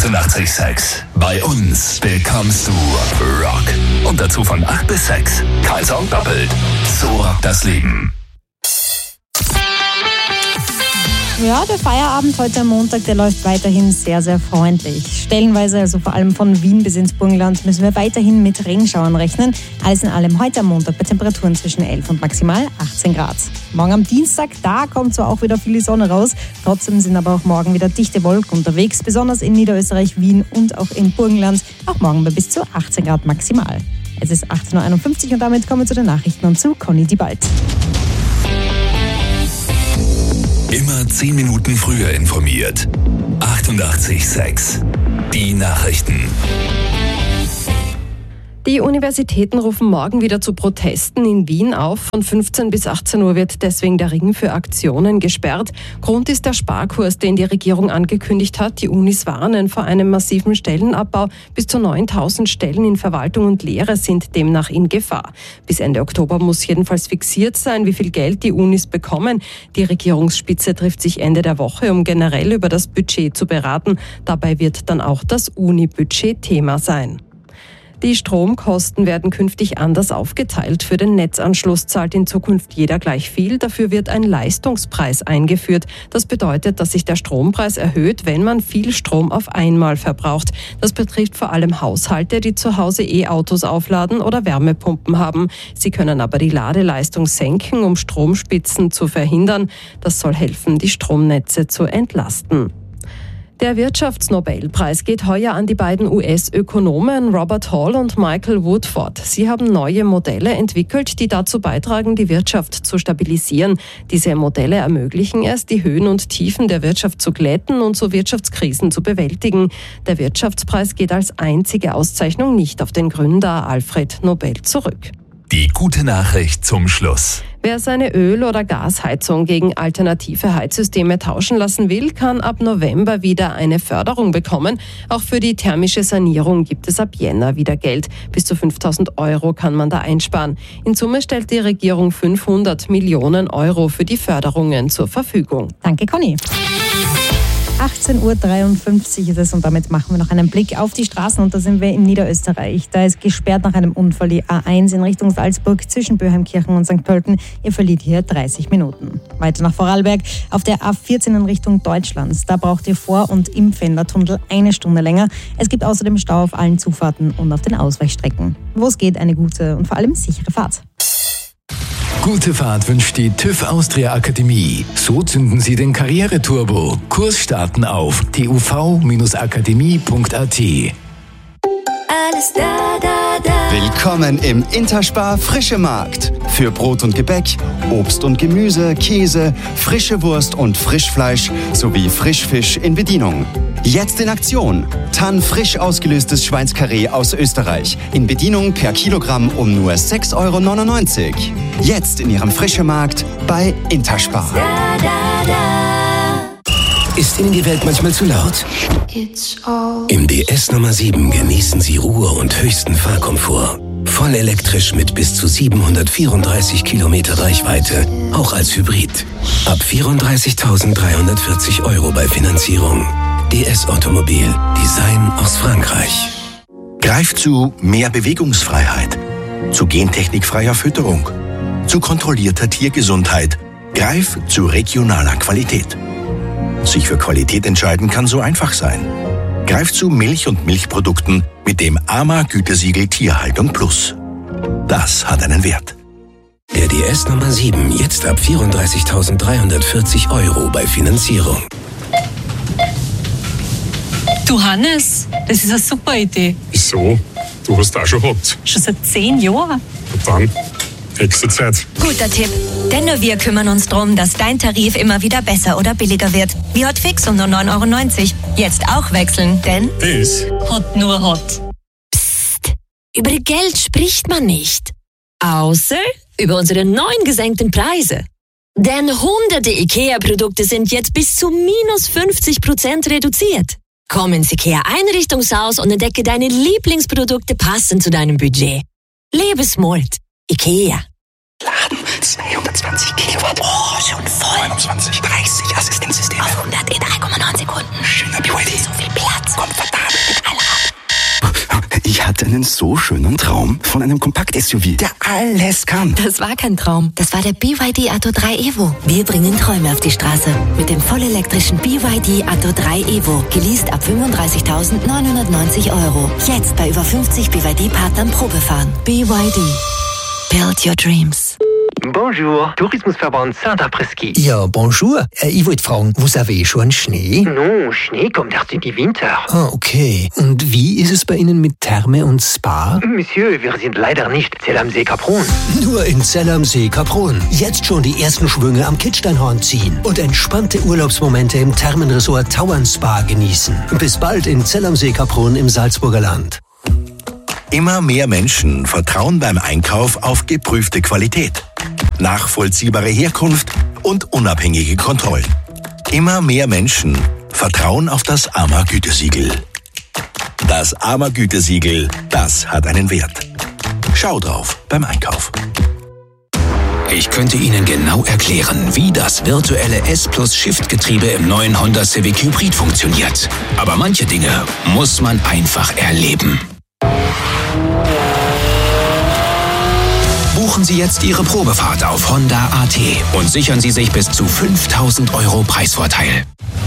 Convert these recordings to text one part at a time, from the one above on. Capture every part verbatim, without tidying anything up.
achtundachtzig Komma sechs. Bei uns bekommst du Rock. Und dazu von acht bis sechs. Kein Song doppelt. So rockt das Leben. Ja, der Feierabend heute am Montag, der läuft weiterhin sehr, sehr freundlich. Stellenweise, also vor allem von Wien bis ins Burgenland, müssen wir weiterhin mit Regenschauern rechnen. Alles in allem heute am Montag bei Temperaturen zwischen elf und maximal achtzehn Grad. Morgen am Dienstag, da kommt zwar auch wieder viel Sonne raus, trotzdem sind aber auch morgen wieder dichte Wolken unterwegs, besonders in Niederösterreich, Wien und auch im Burgenland, auch morgen bei bis zu achtzehn Grad maximal. Es ist achtzehn Uhr einundfünfzig und damit kommen wir zu den Nachrichten und zu Conny Diebald. Immer zehn Minuten früher informiert. achtundachtzig Komma sechs. Die Nachrichten. Die Universitäten rufen morgen wieder zu Protesten in Wien auf. Von fünfzehn bis achtzehn Uhr wird deswegen der Ring für Aktionen gesperrt. Grund ist der Sparkurs, den die Regierung angekündigt hat. Die Unis warnen vor einem massiven Stellenabbau. Bis zu neuntausend Stellen in Verwaltung und Lehre sind demnach in Gefahr. Bis Ende Oktober muss jedenfalls fixiert sein, wie viel Geld die Unis bekommen. Die Regierungsspitze trifft sich Ende der Woche, um generell über das Budget zu beraten. Dabei wird dann auch das Uni-Budget Thema sein. Die Stromkosten werden künftig anders aufgeteilt. Für den Netzanschluss zahlt in Zukunft jeder gleich viel. Dafür wird ein Leistungspreis eingeführt. Das bedeutet, dass sich der Strompreis erhöht, wenn man viel Strom auf einmal verbraucht. Das betrifft vor allem Haushalte, die zu Hause E-Autos aufladen oder Wärmepumpen haben. Sie können aber die Ladeleistung senken, um Stromspitzen zu verhindern. Das soll helfen, die Stromnetze zu entlasten. Der Wirtschaftsnobelpreis geht heuer an die beiden U S-Ökonomen Robert Hall und Michael Woodford. Sie haben neue Modelle entwickelt, die dazu beitragen, die Wirtschaft zu stabilisieren. Diese Modelle ermöglichen es, die Höhen und Tiefen der Wirtschaft zu glätten und so Wirtschaftskrisen zu bewältigen. Der Wirtschaftspreis geht als einzige Auszeichnung nicht auf den Gründer Alfred Nobel zurück. Die gute Nachricht zum Schluss. Wer seine Öl- oder Gasheizung gegen alternative Heizsysteme tauschen lassen will, kann ab November wieder eine Förderung bekommen. Auch für die thermische Sanierung gibt es ab Jänner wieder Geld. Bis zu fünftausend Euro kann man da einsparen. In Summe stellt die Regierung fünfhundert Millionen Euro für die Förderungen zur Verfügung. Danke, Conny. achtzehn Uhr dreiundfünfzig ist es und damit machen wir noch einen Blick auf die Straßen und da sind wir in Niederösterreich. Da ist gesperrt nach einem Unfall die A eins in Richtung Salzburg zwischen Böheimkirchen und Sankt Pölten. Ihr verliert hier dreißig Minuten. Weiter nach Vorarlberg auf der A vierzehn in Richtung Deutschlands. Da braucht ihr vor und im Fendertunnel eine Stunde länger. Es gibt außerdem Stau auf allen Zufahrten und auf den Ausweichstrecken. Wo es geht, eine gute und vor allem sichere Fahrt. Gute Fahrt wünscht die TÜV Austria Akademie. So zünden Sie den Karriereturbo. Kurs starten auf t u v akademie punkt a t. Alles da, da, da. Willkommen im Interspar Frische Markt. Für Brot und Gebäck, Obst und Gemüse, Käse, frische Wurst und Frischfleisch sowie Frischfisch in Bedienung. Jetzt in Aktion. Tann frisch ausgelöstes Schweinskarree aus Österreich. In Bedienung per Kilogramm um nur sechs Euro neunundneunzig. Jetzt in Ihrem Frische Markt bei Interspar. Da, da, da. Ist Ihnen die Welt manchmal zu laut? Im D S Nummer sieben genießen Sie Ruhe und höchsten Fahrkomfort. Voll elektrisch mit bis zu siebenhundertvierunddreißig Kilometer Reichweite, auch als Hybrid. Ab vierunddreißigtausenddreihundertvierzig Euro bei Finanzierung. D S Automobil. Design aus Frankreich. Greif zu mehr Bewegungsfreiheit, zu gentechnikfreier Fütterung, zu kontrollierter Tiergesundheit. Greif zu regionaler Qualität. Sich für Qualität entscheiden kann so einfach sein. Greif zu Milch und Milchprodukten mit dem A M A-Gütesiegel Tierhaltung Plus. Das hat einen Wert. Der D S Nummer sieben jetzt ab vierunddreißigtausenddreihundertvierzig Euro bei Finanzierung. Du Hannes, das ist eine super Idee. Wieso? Du hast auch schon gehabt. Schon seit zehn Jahren. Und dann? Nächste Zeit. Guter Tipp. Denn nur wir kümmern uns darum, dass dein Tarif immer wieder besser oder billiger wird. Wie Hotfix um nur neun Euro neunzig. Jetzt auch wechseln, denn Das Hot nur Hot. Psst. Über Geld spricht man nicht. Außer über unsere neuen gesenkten Preise. Denn hunderte IKEA-Produkte sind jetzt bis zu minus fünfzig Prozent reduziert. Komm ins IKEA-Einrichtungshaus und entdecke deine Lieblingsprodukte passend zu deinem Budget. Lebe smart. IKEA. Laden zweihundertzwanzig Kilowatt. Oh, schon voll. neunundzwanzig, dreißig Assistenzsysteme. Auf hundert in drei Komma neun Sekunden. Schöner B Y D. So viel Platz. Kommt verdammt. einen so schönen Traum von einem Kompakt-S U V, der alles kann. Das war kein Traum. Das war der B Y D Atto drei Evo. Wir bringen Träume auf die Straße. Mit dem vollelektrischen B Y D Atto drei Evo. Geleast ab fünfunddreißigtausendneunhundertneunzig Euro. Jetzt bei über fünfzig B Y D-Partnern Probefahren. B Y D. Build your dreams. Bonjour, Tourismusverband Saint-Après-Ski. Ja, bonjour. Äh, ich wollte fragen, vous avez schon Schnee? Non, Schnee kommt erst in die Winter. Ah, okay. Und wie ist es bei Ihnen mit Therme und Spa? Monsieur, wir sind leider nicht Zell am See Kaprun. Nur in Zell am See Kaprun. Jetzt schon die ersten Schwünge am Kitzsteinhorn ziehen und entspannte Urlaubsmomente im Thermenresort Tauern Spa genießen. Bis bald in Zell am See Kaprun im Salzburger Land. Immer mehr Menschen vertrauen beim Einkauf auf geprüfte Qualität, nachvollziehbare Herkunft und unabhängige Kontrollen. Immer mehr Menschen vertrauen auf das A M A-Gütesiegel. Das A M A-Gütesiegel, das hat einen Wert. Schau drauf beim Einkauf. Ich könnte Ihnen genau erklären, wie das virtuelle S-Plus-Shift-Getriebe im neuen Honda Civic Hybrid funktioniert. Aber manche Dinge muss man einfach erleben. Buchen Sie jetzt Ihre Probefahrt auf Honda punkt a t und sichern Sie sich bis zu fünftausend Euro Preisvorteil.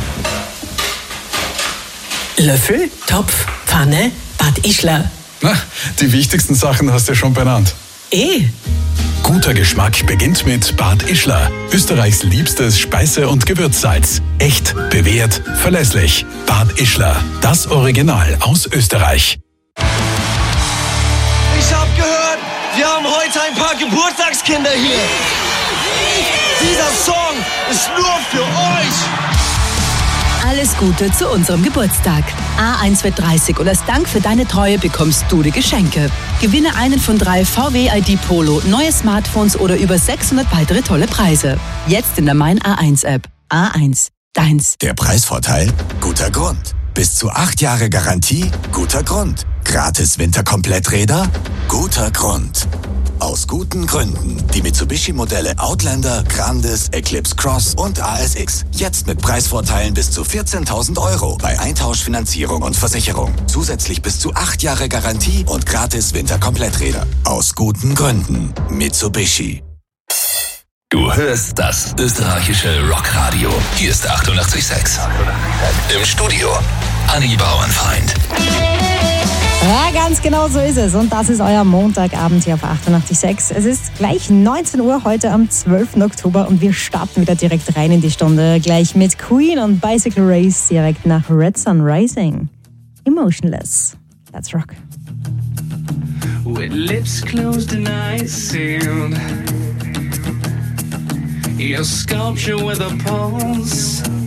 Löffel, Topf, Pfanne, Bad Ischler. Na, die wichtigsten Sachen hast du schon benannt. Eh. Guter Geschmack beginnt mit Bad Ischler. Österreichs liebstes Speise- und Gewürzsalz. Echt, bewährt, verlässlich. Bad Ischler, das Original aus Österreich. Ich hab gehört, wir haben heute ein paar Geburtstagskinder hier. Dieser Song ist nur für euch. Alles Gute zu unserem Geburtstag. A eins wird dreißig und als Dank für deine Treue bekommst du die Geschenke. Gewinne einen von drei V W I D Polo, neue Smartphones oder über sechshundert weitere tolle Preise. Jetzt in der Mein A eins App. A eins, deins. Der Preisvorteil? Guter Grund. Bis zu acht Jahre Garantie? Guter Grund. Gratis Winterkompletträder? Guter Grund. Aus guten Gründen. Die Mitsubishi-Modelle Outlander, Grandis, Eclipse Cross und A S X. Jetzt mit Preisvorteilen bis zu vierzehntausend Euro bei Eintauschfinanzierung und Versicherung. Zusätzlich bis zu acht Jahre Garantie und gratis Winterkompletträder. Aus guten Gründen. Mitsubishi. Du hörst das österreichische Rockradio. Hier ist achtundachtzig Komma sechs. Im Studio Anni Bauernfeind. Ja, ganz genau so ist es. Und das ist euer Montagabend hier auf achtundachtzig Komma sechs. Es ist gleich neunzehn Uhr heute am zwölften Oktober und wir starten wieder direkt rein in die Stunde. Gleich mit Queen und Bicycle Race direkt nach Red Sun Rising. Emotionless. Let's rock. With lips closed and eyes sealed, your sculpture with a pulse.